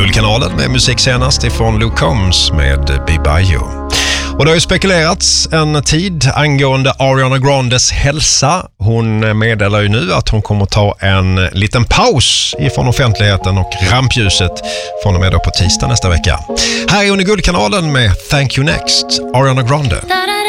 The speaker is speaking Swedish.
Guldkanalen med musik senast ifrån Luke Combs med Be By You. Och det har ju spekulerats en tid angående Ariana Grandes hälsa. Hon meddelar ju nu att hon kommer ta en liten paus ifrån offentligheten och rampljuset från och med då på tisdag nästa vecka. Här är hon i Guldkanalen med Thank You Next, Ariana Grande.